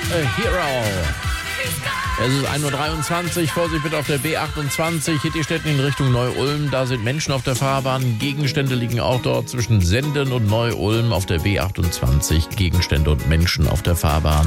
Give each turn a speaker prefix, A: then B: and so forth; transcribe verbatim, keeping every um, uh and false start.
A: a Hero. Es ist ein Uhr dreiundzwanzig, Vorsicht bitte auf der B achtundzwanzig, Hittistetten in Richtung Neu-Ulm. Da sind Menschen auf der Fahrbahn, Gegenstände liegen auch dort zwischen Senden und Neu-Ulm auf der B achtundzwanzig. Gegenstände und Menschen auf der Fahrbahn.